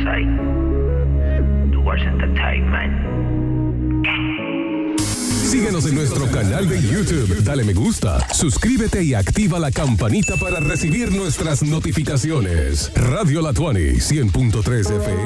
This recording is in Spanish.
Síguenos en nuestro canal de YouTube, dale me gusta, suscríbete y activa la campanita para recibir nuestras notificaciones. Radio La 20, 100.3 FM.